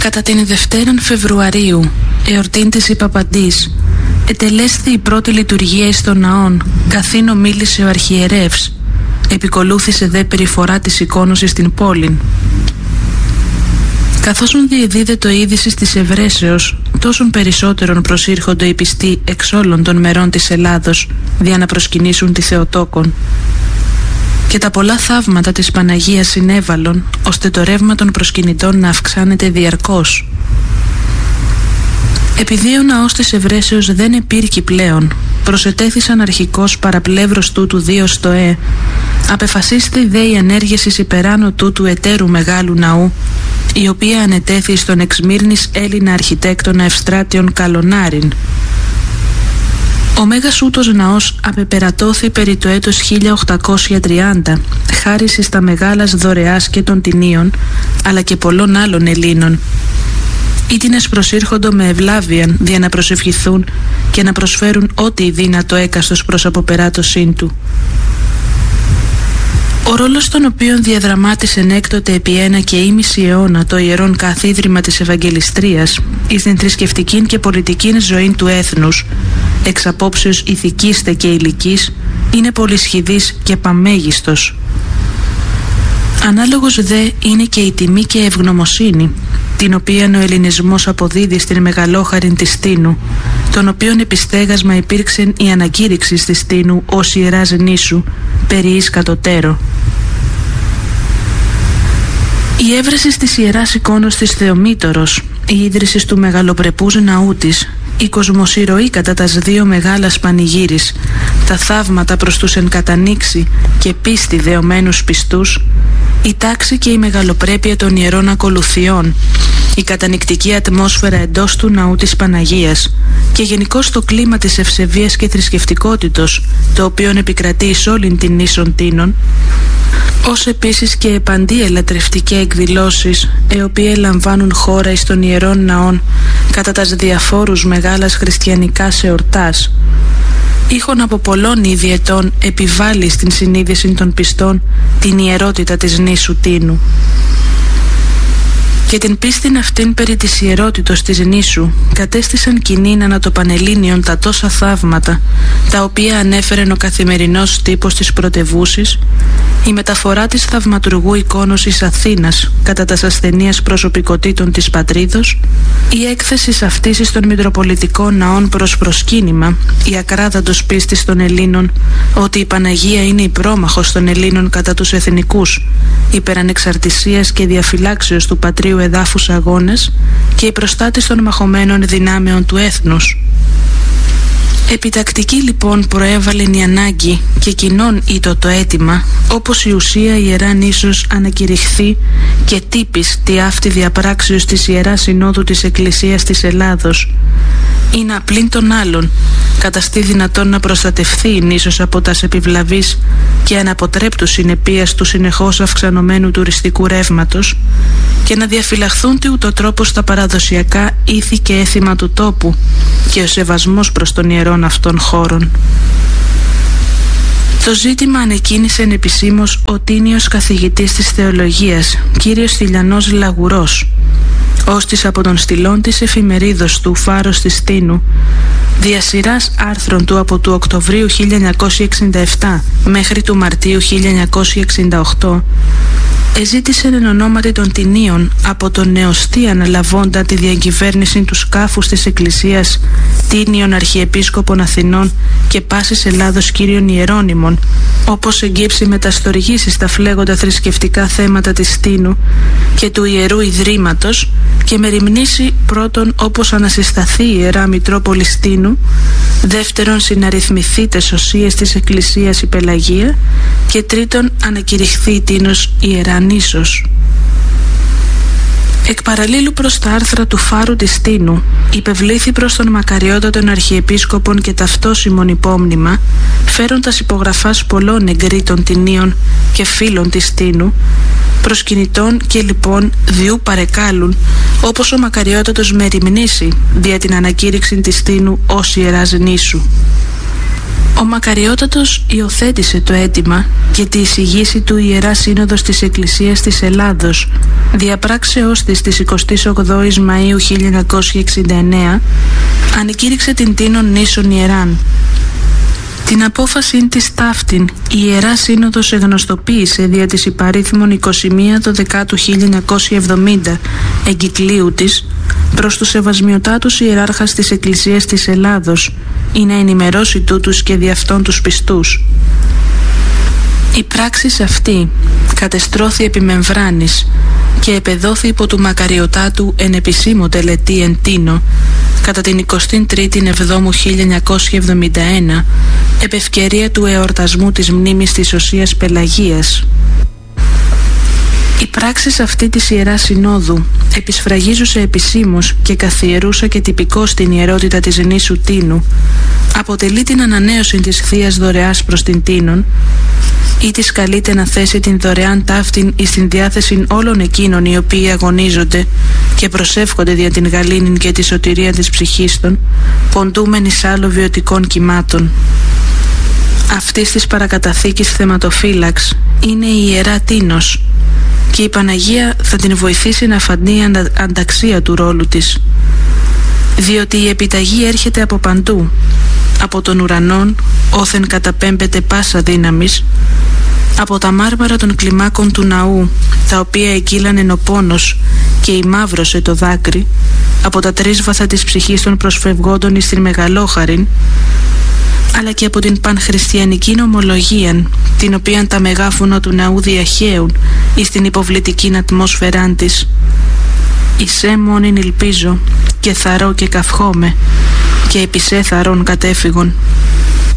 Κατά την Δευτέραν Φεβρουαρίου, εορτήν της Ιπαπαντής, ετελέσθη η πρώτη λειτουργία εις των ναών, καθήν ομίλησε ο αρχιερεύς, επικολούθησε δε περιφορά της εικόνος στην πόλην. Καθώς διεδίδε το είδηση της Ευρέσεως, τόσον περισσότερον προσήρχονται οι πιστοί εξ όλων των μερών της Ελλάδος, δια να προσκυνήσουν τη Θεοτόκον. Και τα πολλά θαύματα της Παναγίας συνέβαλον, ώστε το ρεύμα των προσκυνητών να αυξάνεται διαρκώς. Επειδή ο ναός της Ευρέσεως δεν επήρκει πλέον, προσετέθησαν αρχικώς παραπλεύρος τούτου δύο στοέ, απεφασίστη δε οι ενέργειες εις υπεράνω τούτου εταίρου μεγάλου ναού, η οποία ανετέθη στον εξ Μύρνης Έλληνα αρχιτέκτονα Ευστράτιον Καλονάριν. Ο μέγας ούτος ναός απεπερατώθη περί το έτος 1830, χάρη εις τα μεγάλας δωρεάς και των τινίων, αλλά και πολλών άλλων Ελλήνων. Ήτινες προσήρχοντο με ευλάβιαν δια να προσευχηθούν και να προσφέρουν ό,τι δύνατο έκαστος προς αποπεράτωσήν του. Ο ρόλος τον οποίον διαδραμάτισεν έκτοτε επί 1 και ήμισι αιώνα το ιερόν καθίδρυμα της Ευαγγελιστρίας εις την θρησκευτικήν και πολιτικήν ζωήν του έθνους, εξ απόψεως ηθικής τε και ηλικής, είναι πολυσχηδής και παμέγιστος. Ανάλογος δε είναι και η τιμή και ευγνωμοσύνη, την οποία ο ελληνισμός αποδίδει στην μεγαλόχαριν της Τίνου, τον οποίον επιστέγασμα υπήρξεν η ανακήρυξη της Τίνου ως ιεράς νήσου, περί εις κατωτέρω. Η έβρεση της ιεράς εικόνος της Θεομήτωρος, η ίδρυση του μεγαλοπρεπούς ναού της, η κοσμοσυρωή κατά τας δύο μεγάλας πανηγύρις, τα θαύματα προς τους εν κατανοίξει και πίστη δεωμένους πιστούς, η τάξη και η μεγαλοπρέπεια των ιερών ακολουθιών, η κατανυκτική ατμόσφαιρα εντός του ναού της Παναγίας και γενικώς το κλίμα της ευσεβίας και θρησκευτικότητος, το οποίον επικρατεί εις όλην την νήσον Τίνων, ως επίσης και επαντή ελατρευτικές εκδηλώσεις, οι οποίες λαμβάνουν χώρα εις των ιερών ναών κατά τας διαφόρους μεγάλας χριστιανικάς εορτάς, είχον από πολλών είδη ετών επιβάλλει στην συνείδηση των πιστών την ιερότητα της νήσου Τίνου. Και την πίστην αυτήν περί της ιερότητος της νήσου κατέστησαν κοινήν ανά το Πανελλήνιον τα τόσα θαύματα, τα οποία ανέφερεν ο καθημερινός τύπος της πρωτευούσης, η μεταφορά της θαυματουργού εικόνος εις Αθήνας κατά τας ασθενείας προσωπικότητων της πατρίδος, η έκθεση αυτής εις των μητροπολιτικών ναών προς προσκύνημα, η ακράδαντος πίστης των Ελλήνων ότι η Παναγία είναι η πρόμαχος των Ελλήνων κατά τους εθνικούς, υπερανεξαρτησίας και διαφυλάξεως του πατρίου εδάφους αγώνες και η προστάτης των μαχωμένων δυνάμεων του έθνους. Επιτακτική λοιπόν προέβαλεν η ανάγκη και κοινών ήτο το αίτημα, όπως η ουσία ιερά νήσος ανακηρυχθεί και τύπης τη αυτή διαπράξεως της Ιεράς Συνόδου της Εκκλησίας της Ελλάδος, είναι απλήν των άλλων καταστεί δυνατόν να προστατευθεί η νήσος από τας επιβλαβείς και αναποτρέπτου συνεπίας του συνεχώς αυξανωμένου τουριστικού ρεύματος και να διαφυλαχθούν τι ούτω τρόπο στα παραδοσιακά ήθη και έθιμα του τόπου και ο σεβασμός προς των ιερών αυτών χώρων. Το ζήτημα ανεκκίνησεν επισήμως ο τίνιος καθηγητής της θεολογίας, κύριος Θηλιανός Λαγουρός, ώστις από τον στυλών της εφημερίδος του Φάρος της Τίνου, δια σειράς άρθρων του από του Οκτωβρίου 1967 μέχρι του Μαρτίου 1968, εζήτησεν εν ονόματι των Τινίων από τον νεοστή αναλαβώντα τη διακυβέρνηση του σκάφους της Εκκλησίας Τίνιων Αρχιεπίσκοπων Αθηνών και πάσης Ελλάδος κύριων Ιερώνυμων, όπως εγκύψει μεταστοργήσεις στα φλέγοντα θρησκευτικά θέματα της Τίνου και του Ιερού Ιδρύματος και μεριμνήσει πρώτον όπως ανασυσταθεί η Ιερά Μητρόπολης Τίνου, δεύτερον συναριθμηθεί τες οσίες της Εκκλησίας η Πελαγία και τρίτον ανακηρυχθεί η Τίνος Ιερά Νήσος. Εκ παραλλήλου προς τα άρθρα του Φάρου της Τίνου υπευλήθη προς τον μακαριότατον Αρχιεπίσκοπον και ταυτόσιμον υπόμνημα, φέροντας υπογραφάς πολλών εγκρίτων Τινίων και φίλων της Τίνου, προσκυνητών και λοιπόν διού παρεκάλουν, όπως ο μακαριότατος μεριμνήσει δια την ανακήρυξη της Τίνου ως Ιεράς Νήσου. Ο Μακαριότατος υιοθέτησε το αίτημα και τη εισηγήση του Ιερά Σύνοδος της Εκκλησίας της Ελλάδος διαπράξεώς της 28ης Μαΐου 1969 ανεκήρυξε την τίνον νήσον Ιεράν. Την απόφαση της ταύτην η Ιερά Σύνοδος εγνωστοποίησε δια της υπαρίθμων 21 Δεκάτου 1970 εγκυκλίου της προς τους σεβασμιωτάτους ιεράρχας της Εκκλησίας της Ελλάδος ή να ενημερώσει τούτους και δι' αυτών τους πιστούς. Η πράξης αυτή κατεστρώθη επί μεμβράνης και επεδόθη υπό του Μακαριωτάτου εν επισήμω τελετή εν τίνο κατά την 23η Εβδόμου 1971 επ' ευκαιρία του εορτασμού της μνήμης της Οσίας Πελαγίας. Η πράξης αυτή της Ιεράς Συνόδου επισφραγίζουσε επισήμως και καθιερούσα και τυπικώς την ιερότητα της νήσου Τίνου, αποτελεί την ανανέωση της Θείας Δωρεάς προς την Τίνον ή της καλείται να θέσει την δωρεάν ταύτην εις την διάθεση όλων εκείνων οι οποίοι αγωνίζονται και προσεύχονται δια την γαλήνην και τη σωτηρία της ψυχής των, ποντούμεν εις άλλο βιωτικών κυμάτων. Αυτής της παρακαταθήκης θεματοφύλαξ είναι η Ιερά Τίνος και η Παναγία θα την βοηθήσει να φανεί η ανταξία του ρόλου της, διότι η επιταγή έρχεται από παντού, από τον ουρανόν όθεν καταπέμπεται πάσα δύναμης, από τα μάρμαρα των κλιμάκων του ναού τα οποία εκύλανε ο πόνος και ημαύρωσε το δάκρυ, από τα τρίσβαθα της ψυχής των προσφευγόντων εις την μεγαλόχαρην, αλλά και από την πανχριστιανική νομολογία την οποία τα μεγάφωνα του ναού διαχέουν εις την υποβλητική ατμόσφαιρά της. Ισέ μόνην ελπίζω και θαρώ και καυχόμαι και επισέ θαρών κατέφυγον.